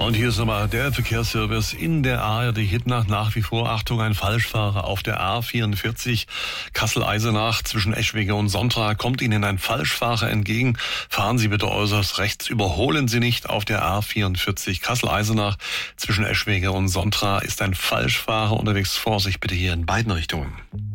Und hier ist nochmal der Verkehrsservice in der ARD-Hitnacht. Nach wie vor, Achtung, ein Falschfahrer auf der A44 Kassel-Eisenach zwischen Eschwege und Sontra. Kommt Ihnen ein Falschfahrer entgegen, fahren Sie bitte äußerst rechts. Überholen Sie nicht auf der A44 Kassel-Eisenach zwischen Eschwege und Sontra. Ist ein Falschfahrer unterwegs. Vorsicht bitte hier in beiden Richtungen.